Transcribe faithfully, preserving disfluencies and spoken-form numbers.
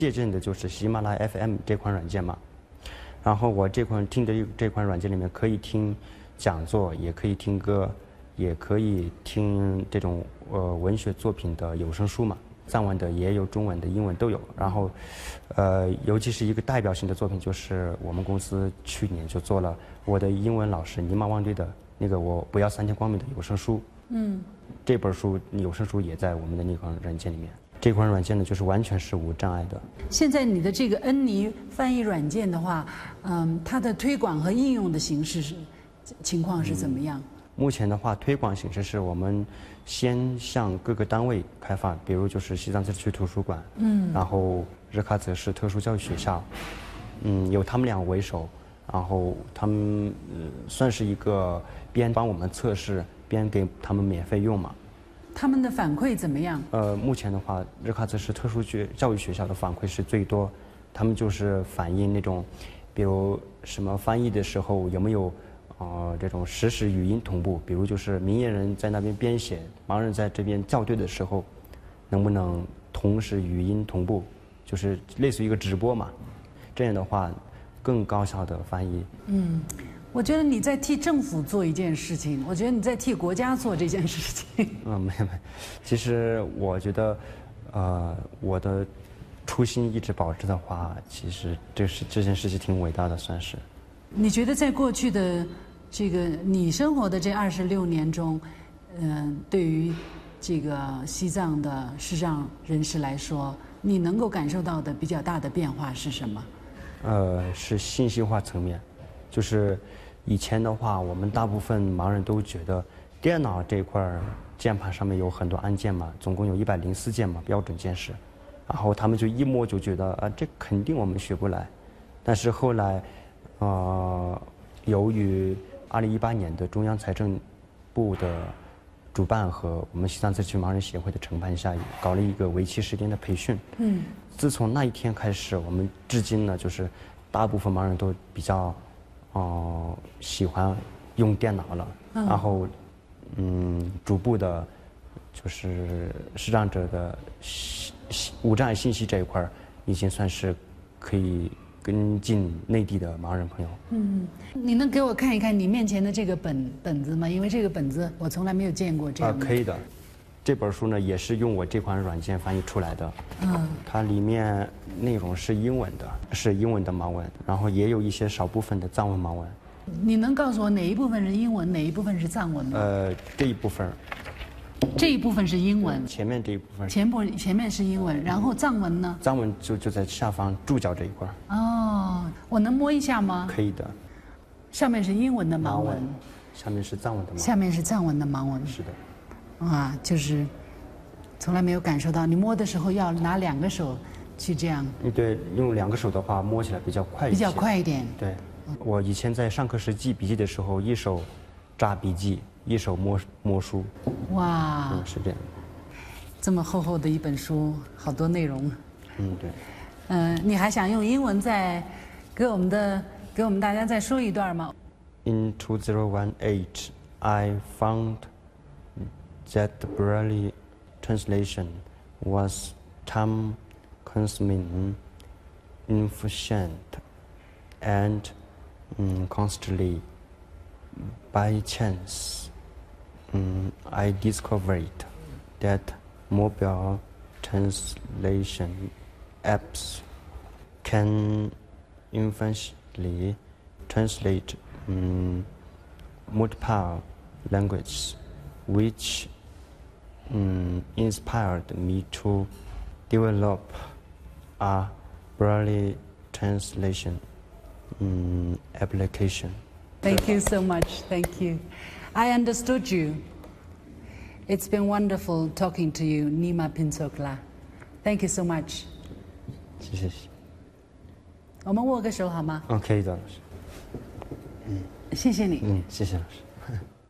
借鉴的就是喜马拉雅 F M 这款软件嘛。然后我这款听的这款软件里面可以听讲座，也可以听歌，也可以听这种呃文学作品的有声书嘛。藏文的也有，中文的、英文都有。然后，呃，尤其是一个代表性的作品，就是我们公司去年就做了我的英文老师尼玛旺堆的那个我不要三千光米的有声书。嗯，这本书有声书也在我们的那款软件里面。这款软件呢，就是完全是无障碍的。 现在你的这个恩尼翻译软件的话，嗯，它的推广和应用的形式是情况是怎么样？嗯， 目前的话，推广形式是我们先向各个单位开放，比如就是西藏自治区图书馆，嗯，然后日喀则市特殊教育学校，嗯，由他们俩为首，然后他们、呃、算是一个边帮我们测试，边给他们免费用嘛。 他们的反馈怎么样？ 呃，目前的话，日喀则市特殊学教育学校的反馈是最多，他们就是反映那种，比如什么翻译的时候有没有。呃，这种实时语音同步，比如就是明眼人在那边编写，盲人在这边校对的时候，能不能同时语音同步，就是类似于一个直播嘛？这样的话，更高效的翻译。 嗯，我觉得你在替政府做一件事情，我觉得你在替国家做这件事情。 嗯，没有没有，其实我觉得，呃，我的初心一直保持的话，其实这是这件事情挺伟大的，算是。 你觉得在过去的这个你生活的这二十六年中，嗯、呃，对于这个西藏的视障人士来说，你能够感受到的比较大的变化是什么？ 呃，是信息化层面，就是以前的话，我们大部分盲人都觉得电脑这块键盘上面有很多按键嘛，总共有一百零四键嘛，标准键是，然后他们就一摸就觉得啊，这肯定我们学不来，但是后来，呃，由于二零一八年的中央财政部的主办和我们西藏自治区盲人协会的承办下，搞了一个为期十天的培训。嗯，自从那一天开始，我们至今呢，就是大部分盲人都比较，呃，喜欢用电脑了。嗯、然后，嗯，逐步的，就是视障者的无障碍信息这一块，已经算是可以跟进内地的盲人朋友。 嗯，你能给我看一看你面前的这个本本子吗？因为这个本子我从来没有见过这样的。 啊，可以的。这本书呢也是用我这款软件翻译出来的。嗯，它里面内容是英文的，是英文的盲文，然后也有一些少部分的藏文盲文。 你能告诉我哪一部分是英文，哪一部分是藏文吗？ 呃，这一部分。 这一部分是英文， 前面这一部分前部前面是英文，然后藏文呢？ 藏文就就在下方注脚这一块。 哦，我能摸一下吗？ 可以的。 上面是英文的盲文， 文下面是藏文的盲文。 下面是藏文的盲文。 是的。 啊，就是从来没有感受到，你摸的时候要拿两个手去这样。 对，用两个手的话摸起来比较快一些。 比较快一点。 对，我以前在上课时记笔记的时候，一手扎笔记。一手摸摸书， 哇， 嗯，是这样。 这么厚厚的一本书，好多内容。 嗯，对。 嗯、呃，你还想用英文再给我们的给我们大家再说一段吗 ？In two thousand eighteen, I found that the Braille translation was time-consuming, inefficient, and um, costly. By chance, um, I discovered that mobile translation apps can efficiently translate um, multiple languages, which um, inspired me to develop a Braille translation um, application. Thank you so much. Thank you. I understood you. It's been wonderful talking to you, Nima Pinsokla. Thank you so much. 谢谢。 我们握个手好吗？ 嗯，可以的，老师。 嗯，谢谢你。 嗯，谢谢老师。